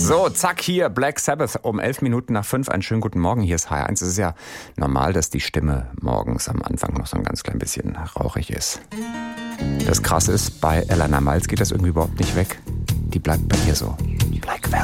So, zack, hier Black Sabbath um 5:11. Einen schönen guten Morgen, hier ist HR1. Es ist ja normal, dass die Stimme morgens am Anfang noch so ein ganz klein bisschen rauchig ist. Das Krasse ist, bei Elana Miles geht das irgendwie überhaupt nicht weg. Die bleibt bei ihr so. Black Velvet.